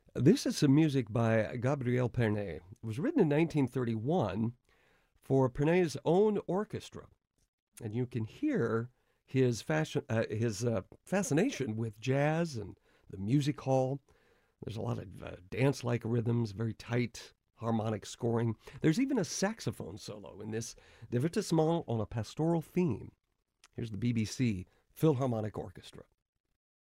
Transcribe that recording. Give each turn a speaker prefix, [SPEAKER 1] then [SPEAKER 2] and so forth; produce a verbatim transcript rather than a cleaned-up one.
[SPEAKER 1] This is some music by Gabriel Pernet. It was written in nineteen thirty-one for Pernet's own orchestra, and you can hear his fashion, uh, his uh, fascination with jazz and the music hall. There's a lot of uh, dance-like rhythms, very tight harmonic scoring. There's even a saxophone solo in this divertissement on a pastoral theme. Here's the B B C Philharmonic Orchestra.